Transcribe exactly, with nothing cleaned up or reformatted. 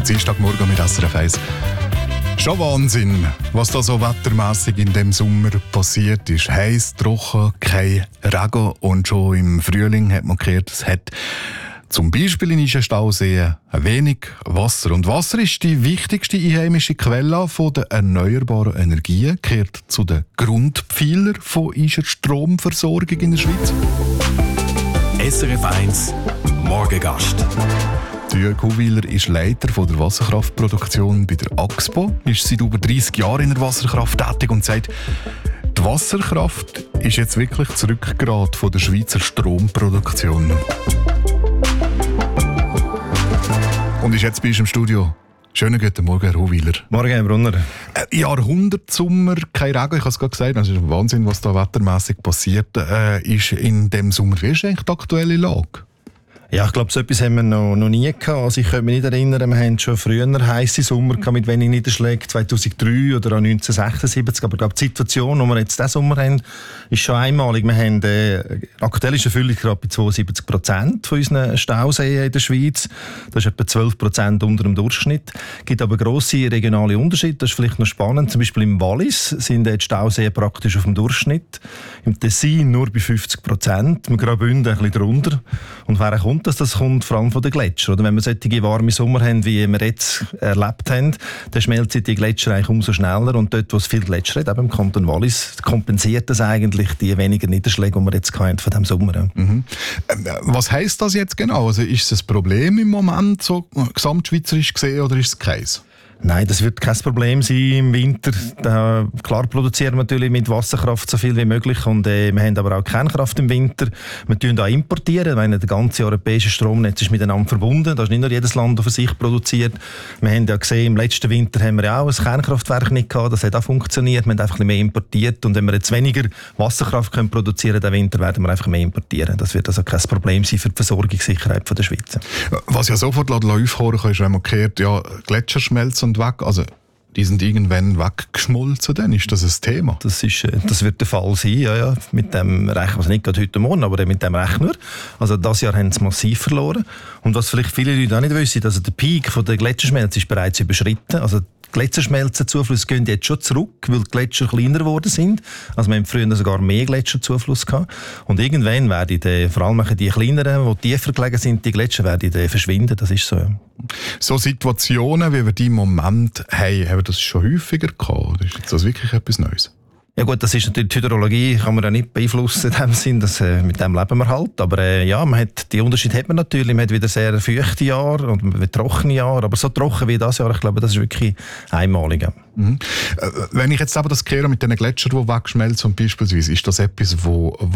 Dienstagmorgen mit S R F eins. Schon Wahnsinn, was da so wettermässig in dem Sommer passiert ist. Heiß, trocken, kein Regen und schon im Frühling hat man gehört, es hat zum Beispiel in Ischenstauseen ein wenig Wasser. Und Wasser ist die wichtigste einheimische Quelle von der erneuerbaren Energien, gehört zu den Grundpfeilern von Ischer Stromversorgung in der Schweiz. S R F eins Morgengast. Jörg Huwiler ist Leiter von der Wasserkraftproduktion bei der Axpo, ist seit über dreissig Jahren in der Wasserkraft tätig und sagt, die Wasserkraft ist jetzt wirklich das Rückgrat von der Schweizer Stromproduktion. Und ist jetzt bei uns im Studio. Schönen guten Morgen, Herr Huwiler. Morgen, Herr Brunner. Äh, Jahrhundertsommer, kein Regen, ich habe es gerade gesagt, das ist ein Wahnsinn, was da wettermässig passiert äh, ist in dem Sommer. Wie ist eigentlich die aktuelle Lage? Ja, ich glaube, so etwas haben wir noch, noch nie gehabt. Also ich kann mich nicht erinnern, wir hatten schon früher heisse Sommer gehabt mit wenig Niederschlägen, zweitausenddrei oder auch neunzehnhundertsechsundsiebzig. Aber ich glaube, die Situation, die wir jetzt diesen Sommer haben, ist schon einmalig. Wir haben äh, aktuell ist die Erfüllungsgrad bei zweiundsiebzig Prozent von unseren Stauseen in der Schweiz. Das ist etwa zwölf Prozent unter dem Durchschnitt. Es gibt aber grosse regionale Unterschiede. Das ist vielleicht noch spannend. Zum Beispiel im Wallis sind die Stauseen praktisch auf dem Durchschnitt. Im Tessin nur bei fünfzig Prozent. Im Graubünden ein bisschen drunter. Und wer kommt dass das kommt vor allem von den Gletschern. Oder wenn wir solche warme Sommer haben, wie wir jetzt erlebt haben, dann schmelzen die Gletscher eigentlich umso schneller. Und dort, wo es viele Gletscher hat, eben im Kanton Wallis, kompensiert das eigentlich die weniger Niederschläge, die wir jetzt hatten von diesem Sommer. Mhm. Was heisst das jetzt genau? Also ist es ein Problem im Moment, so gesamtschweizerisch gesehen, oder ist es keins? Nein, das wird kein Problem sein im Winter. Da, klar produzieren wir natürlich mit Wasserkraft so viel wie möglich und äh, wir haben aber auch Kernkraft im Winter. Wir importieren auch importieren, weil der ganze europäische Stromnetz ist miteinander verbunden. Da ist nicht nur jedes Land für sich produziert. Wir haben ja gesehen, im letzten Winter haben wir ja auch ein Kernkraftwerk nicht gehabt. Das hat auch funktioniert. Wir haben einfach ein bisschen mehr importiert und wenn wir jetzt weniger Wasserkraft können produzieren den Winter, werden wir einfach mehr importieren. Das wird also kein Problem sein für die Versorgungssicherheit der Schweiz. Was ja sofort aufhören kann, ist, wenn man hört, ja, Gletscher schmelzen und weg. Also, die sind irgendwann weggeschmolzen, dann ist das ein Thema. Das, ist, das wird der Fall sein, ja, ja. Mit dem Rechner, also nicht gerade heute Morgen, aber mit dem Rechner. Also das Jahr haben sie massiv verloren. Und was vielleicht viele Leute auch nicht wissen, also der Peak von der Gletscherschmelze ist bereits überschritten. Also die Gletscherschmelzenzuflüsse gehen jetzt schon zurück, weil die Gletscher kleiner geworden sind. Also wir haben früher sogar mehr Gletscherzufluss gehabt. Und irgendwann werden die, vor allem die kleineren, die tiefer gelegen sind, die Gletscher werden die verschwinden. Das ist so. Ja. So Situationen, wie wir die im Moment haben, haben wir das schon häufiger gehabt? Oder ist das wirklich etwas Neues? Ja gut, das ist natürlich die Hydrologie, kann man ja nicht beeinflussen in dem Sinn, das, äh, mit dem leben wir halt. Aber äh, ja, man hat, die Unterschiede hat man natürlich. Man hat wieder sehr feuchte Jahre und wieder trockene Jahre, aber so trocken wie das Jahr, ich glaube, das ist wirklich einmalig. Ja. Mhm. Wenn ich jetzt aber das kehre mit den Gletschern, die wegschmelzen, beispielsweise, ist das etwas, wo,